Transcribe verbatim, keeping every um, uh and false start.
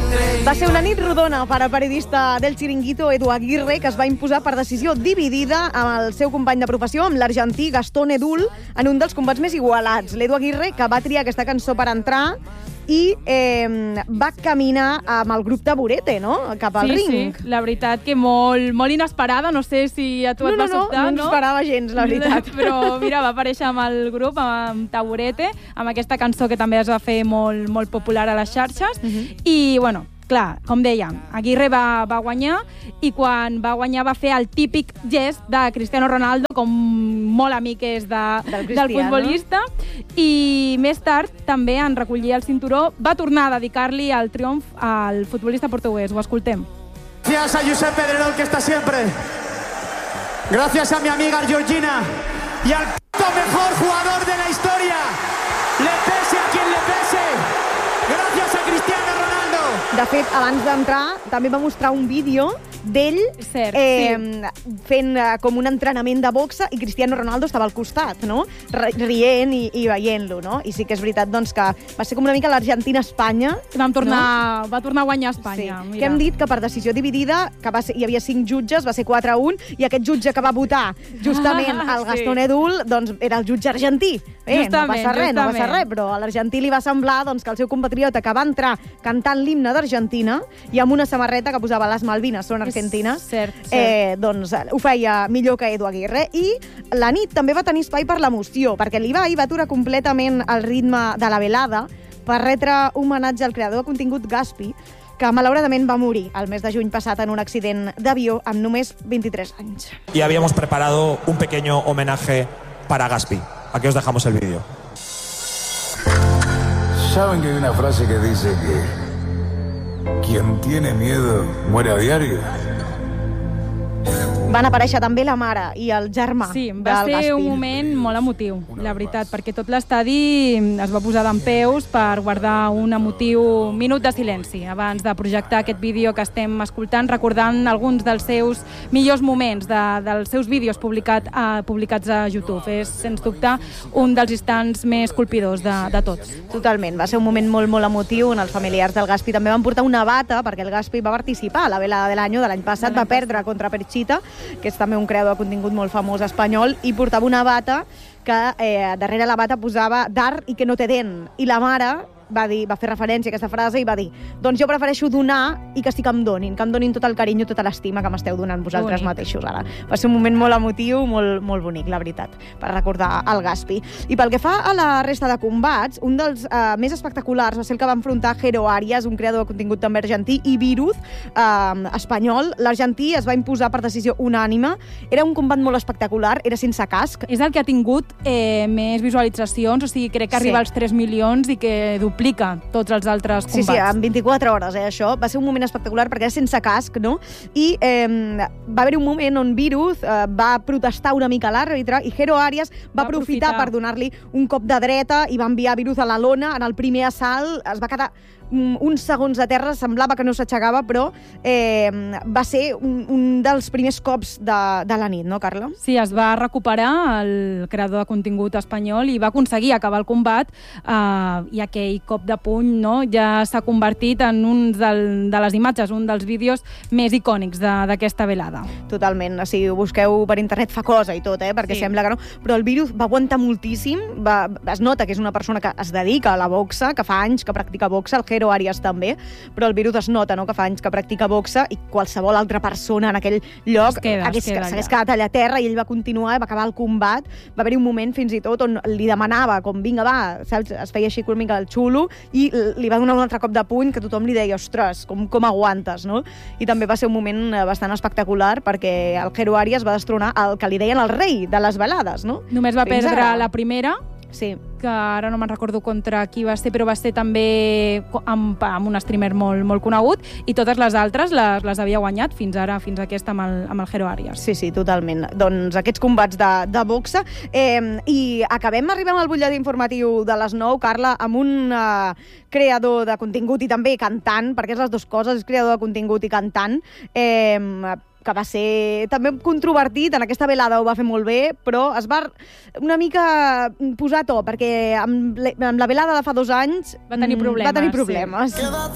Va ser una nit rodona per al periodista del Chiringuito, Edu Aguirre, que es va imposar per decisió dividida amb el seu company de professió, amb l'argentí Gastón Edul, en un dels combats més igualats. L'Edu Aguirre, que va triar aquesta cançó per entrar i eh, va caminar amb el grup Taburete, no?, cap al sí, ring. Sí, la veritat que molt, molt inesperada, no sé si a tu no, et va no, sobtar, no? No, no esperava gens, la veritat. Però mira, va aparèixer amb el grup, amb Taburete, amb aquesta cançó que també es va fer molt, molt popular a les xarxes, uh-huh. i, bueno, clar, com dèiem, Aguirre va, va guanyar i quan va guanyar va fer el típic gest de Cristiano Ronaldo, com molt amic és de, del, del futbolista, i més tard també en recollir el cinturó va tornar a dedicar-li el triomf al futbolista portuguès. Ho escoltem. Gracias a Josep Pedrerol, que está siempre. Gracias a mi amiga Georgina y al mejor jugador de la historia. Le pese a quien le pese. Gracias a Cristiano Ronaldo. De fet, abans d'entrar, també va mostrar un vídeo d'ell Cert, eh, sí. fent eh, com un entrenament de boxa i Cristiano Ronaldo estava al costat, no?, rient i, i veient-lo, no? I sí que és veritat, doncs, que va ser com una mica l'Argentina-Espanya. Vam tornar, no? Va tornar a guanyar Espanya. Sí. Mira. Que hem dit que per decisió dividida, que va ser, hi havia cinc jutges, va ser quatre a un, i aquest jutge que va votar justament ah, el Gastón sí. Edul, doncs era el jutge argentí. Eh, justament, no passa res, justament. no passa res, però a l'argentí li va semblar doncs, que el seu compatriota, que va entrar cantant l'himne d'Argentina i amb una samarreta que posava les Malvines són argentines, cert, cert. Eh, doncs ho feia millor que Edu Aguirre. I la nit també va tenir espai per l'emoció, perquè l'Ibai va aturar completament el ritme de la velada per retre homenatge al creador de contingut Gaspi, que malauradament va morir el mes de juny passat en un accident d'avió amb només vint-i-tres anys. Y habíamos preparado un pequeño homenaje para Gaspi. Aquí os dejamos el vídeo. ¿Saben que hay una frase que dice que quien tiene miedo muere a diario? Van aparèixer també la mare i el germà sí, va del ser Gaspi. un moment molt emotiu, la veritat, perquè tot l'estadi es va posar dempeus per guardar un emotiu minut de silenci abans de projectar aquest vídeo que estem escoltant, recordant alguns dels seus millors moments, de, dels seus vídeos publicat, uh, publicats a YouTube. És, sens dubte, un dels instants més colpidors de, de tots. Totalment, va ser un moment molt, molt emotiu on els familiars del Gaspi també van portar una bata, perquè el Gaspi va participar a la velada de l'any de l'any passat, va perdre contra Perchita, que és també un creador de contingut molt famós espanyol, i portava una bata que eh, darrere la bata posava d'art i que no té dent. I la mare va dir, va fer referència a aquesta frase i va dir, doncs jo prefereixo donar i que sí que em donin, que em donin tot el carinyo, tota l'estima que m'esteu donant vosaltres bonic. mateixos ara. Va ser un moment molt emotiu, molt, molt bonic, la veritat, per recordar el Gaspi. I pel que fa a la resta de combats, un dels eh, més espectaculars va ser el que va enfrontar Jero Arias, un creador de contingut també argentí, i Virus, eh, espanyol. L'argentí es va imposar per decisió unànime. Era un combat molt espectacular, era sense casc. És el que ha tingut eh, més visualitzacions, o sigui, crec que arriba Sí. als tres milions i que duplica tots els altres combats. Sí, sí, en vint-i-quatre hores, eh, això. Va ser un moment espectacular perquè era sense casc, no? I eh, va haver un moment on Virus eh, va protestar una mica a l'àrbitre i Jero Arias va, va aprofitar, aprofitar per donar-li un cop de dreta i va enviar Virus a la lona. En el primer assalt es va quedar uns segons a terra, semblava que no s'aixecava, però eh, va ser un, un dels primers cops de, de la nit, no, Carla? Sí, es va recuperar el creador de contingut espanyol i va aconseguir acabar el combat eh, i aquell cop de puny, no, ja s'ha convertit en un del, de les imatges, un dels vídeos més icònics d'aquesta velada. Totalment, si ho busqueu per internet fa cosa i tot, eh, perquè sí. Sembla que no, però el Virus va aguantar moltíssim, va, es nota que és una persona que es dedica a la boxa, que fa anys que practica boxa, el Jero Arias també, però el Virus es nota, no?, que fa anys que practica boxa i qualsevol altra persona en aquell lloc s'hagués quedat allà a terra i ell va continuar i va acabar el combat. Va haver-hi un moment fins i tot on li demanava com, vinga, va, saps? Es feia així una mica el xulo i li va donar un altre cop de puny que tothom li deia, ostres, com, com aguantes, no? I també va ser un moment bastant espectacular perquè el Jero Arias va destronar el que li deien el rei de les velades, no? Només va Fins perdre ara. la primera, sí. que ara no me'n recordo contra qui va ser, però va ser també amb, amb un streamer molt, molt conegut, i totes les altres les, les havia guanyat fins ara, fins aquesta amb el, amb el Jero Arias. Sí, sí, totalment. Doncs aquests combats de, de boxa. Eh, I acabem arribant al butlletí informatiu de les nou, Carla, amb un uh, creador de contingut i també cantant, perquè és les dues coses, és creador de contingut i cantant, eh, que va ser també controvertit, en aquesta velada ho va fer molt bé, però es va una mica posar a to, perquè amb, amb la velada de fa dos anys va tenir problemes. Va tenir problemes. Sí.